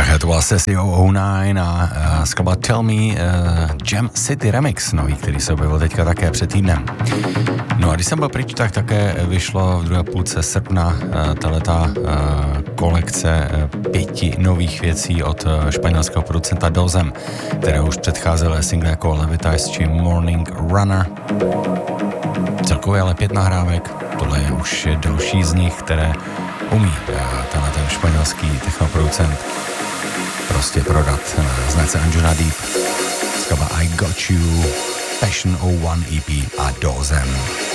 Drahé, to byla Sesi 009 a skladba Tell Me Jam City Remix, nový, který se objevil teďka také před týdnem. No a když jsem byl pryč, tak také vyšlo v druhé půlce srpna tato kolekce 5 nových věcí od španělského producenta Dozem, které už předcházely single jako Levitais či Morning Runner. Celkově ale 5 nahrávek, tohle je už další z nich, které umí ten španělský technoproducent prostě prodat na značce Anjuna Deep. Skladba I Got You, Passion 01 EP a Dozem.